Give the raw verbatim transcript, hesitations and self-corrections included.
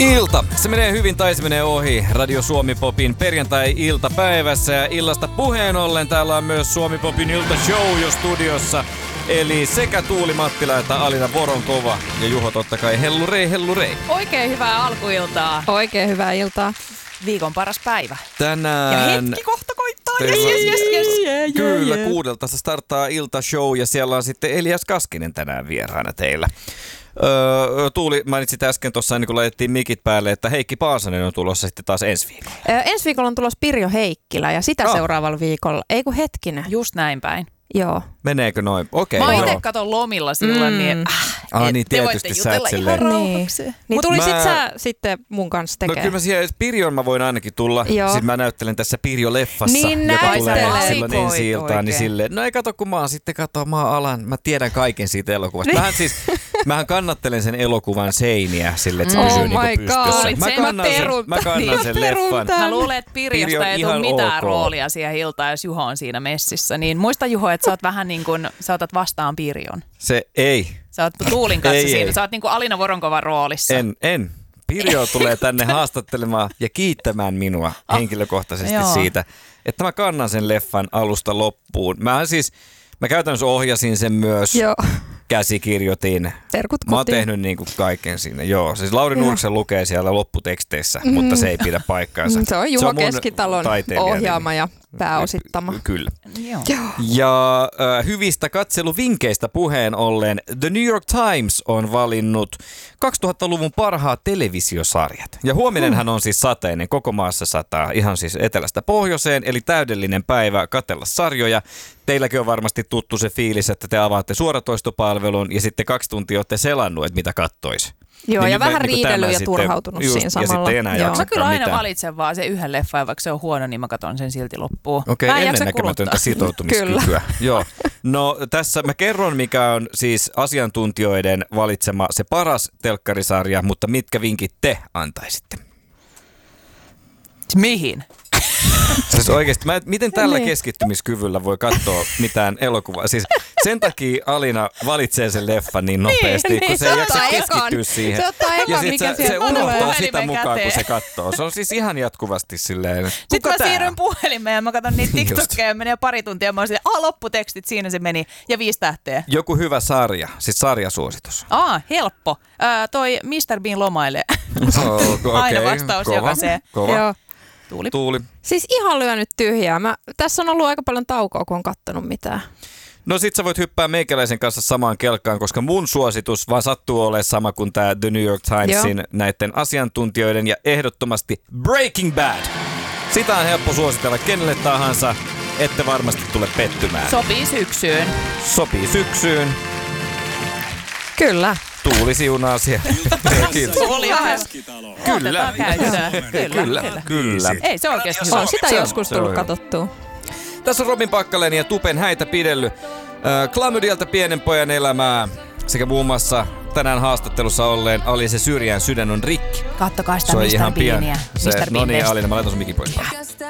Ilta. Se menee hyvin tai se menee ohi. Radio Suomi Popin perjantai-iltapäivässä ja illasta puheen ollen täällä on myös Suomi Popin iltashow jo studiossa. Eli sekä Tuuli Mattila että Alina Voronkova ja Juho totta kai hellurei, hellurei. Oikein hyvää alkuiltaa. Oikein hyvää iltaa. Viikon paras päivä. Tänään... Ja hetki kohta koittaa. Yes, yes, yes, yes. Yeah, Kyllä, yeah. Kuudelta se starttaa iltashow ja siellä on sitten Elias Kaskinen tänään vieraana teillä. Öö, Tuuli mainitsit äsken tuossa ennen kuin laitettiin mikit päälle, että Heikki Paasanen on tulossa sitten taas ensi viikolla. Öö, ensi viikolla on tulossa Pirjo Heikkilä ja sitä oh. seuraavalla viikolla. Ei kun hetkinen. Just näin päin. Joo. Meneekö noin? Okei. Mä Okay, itse katon lomilla silloin, mm. niin äh, ah, niin te voitte jutella ihan rauhaksi. Niin, niin tulisit mä... sä sitten mun kanssa tekemään? No kyllä mä siihen Pirjon mä voin ainakin tulla. Joo. Sitten mä näyttelen tässä Pirjo-leffassa, niin joka tulee näyttelee. silloin ensi iltaan. Niin silleen, no ei kato kun mä oon sitten kato, mä oon alan. Mä tiedän kaiken siitä elokuvasta. Mähän siis, mähän kannattelen sen elokuvan seiniä silleen, että se pysyy oh niinku pystyssä. God. Mä kannan sen, mä kannan sen leffan. Mä luulen, että Pirjosta ei tule mitään ok. roolia siihen iltaan, jos Juho on siinä messissä. Niin muista Juho, että sä oot vähän niin kuin, sä otat vastaan Pirjon. Se ei. Sä oot Tuulin kanssa ei, siinä. ei. Sä oot niin kuin Alina Voronkovan roolissa. En, en. Pirjo tulee tänne haastattelemaan ja kiittämään minua oh, henkilökohtaisesti joo. siitä, että mä kannan sen leffan alusta loppuun. Mä siis, mä käytännössä ohjasin sen myös. Joo. Käsikirjoitin. Terkut Mä oon tehnyt niinku kaiken siinä. Joo, siis Lauri Nurksen lukee siellä lopputeksteissä, mm. mutta se ei pidä paikkaansa. Se on Juho se on Keskitalon ohjaama ja pääosittama. Kyllä. Joo. Ja äh, hyvistä katseluvinkkeistä puheen ollen The New York Times on valinnut kaksituhattaluvun parhaat televisiosarjat. Ja huominenhan on siis sateinen, koko maassa sataa, ihan siis etelästä pohjoiseen, eli täydellinen päivä katsella sarjoja. Teilläkin on varmasti tuttu se fiilis, että te avaatte suoratoistopalvelun ja sitten kaksi tuntia olette selannut, että mitä kattois. Joo, niin ja vähän niin riidellyt ja turhautunut just, siinä samalla. Ja sitten enää Joo. Mä kyllä aina mitään. valitsen vaan se yhden leffan, ja vaikka se on huono, niin mä katson sen silti loppuun. Okei, okay, ennennäkemätöntä sitoutumiskykyä. Joo. No tässä mä kerron, mikä on siis asiantuntijoiden valitsema se paras telkkarisarja, mutta mitkä vinkit te antaisitte? Mihin? Siis oikeasti, mä, miten tällä niin. keskittymiskyvyllä voi katsoa mitään elokuvaa? Siis sen takia Alina valitsee sen leffan niin nopeasti, niin, kun niin, se ei jaksa keskittyä siihen. Se ottaa ekan, ja sit mikä se, se unohtaa sitä mukaan, käteen. kun se katsoo. Se on siis ihan jatkuvasti silleen, sitten mä tää? siirryn puhelimeen ja mä katson niitä TikTokkeja ja menee pari tuntia ja mä oon silleen, ah, lopputekstit, siinä se meni ja viisi tähteä. Joku hyvä sarja, siis sarjasuositus. Aa, helppo. Äh, toi mister Bean lomailee. Oh, okay. Aina vastaus kova, jokaiseen. Kova. Joo. Tuuli. Tuuli. Siis ihan lyönyt tyhjää. Mä, tässä on ollut aika paljon taukoa, kun on kattonut mitään. No sit sä voit hyppää meikäläisen kanssa samaan kelkkaan, koska mun suositus vaan sattuu olemaan sama kuin tää The New York Timesin Joo. näiden asiantuntijoiden ja ehdottomasti Breaking Bad. Sitä on helppo suositella kenelle tahansa, ette varmasti tule pettymään. Sopii syksyyn. Sopii syksyyn. Kyllä. Tuuli siunaa siellä. Oli vähän. Kyllä. Kyllä. Kyllä. Ei se oikeasti on sitä se joskus on, tullut katsottua. Tässä on Robin Pakkalen ja Tupen häitä pidellyt. Äh, Klamydialta pienen pojan elämää sekä muun muassa tänään haastattelussa olleen Ali se syrjään sydän on rikki. Kattokaa sitä mister Beania. No niin, Alina, mä laitan sun mikin pois.